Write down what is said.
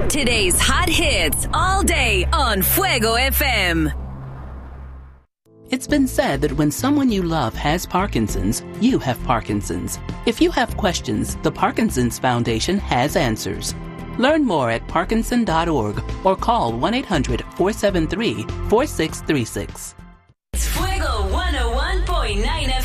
Today's hot hits all day on Fuego FM. It's been said that when someone you love has Parkinson's, you have Parkinson's. If you have questions, the Parkinson's Foundation has answers. Learn more at parkinson.org or call 1-800-473-4636. It's Fuego 101.9